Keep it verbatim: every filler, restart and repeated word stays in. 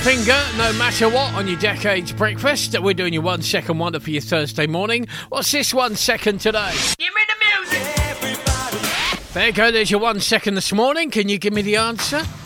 finger no matter what on your Decades breakfast. We're doing your one second wonder for your Thursday morning. What's this one second today? Give me the music. There you go, there's your one second this morning. Can you give me the answer?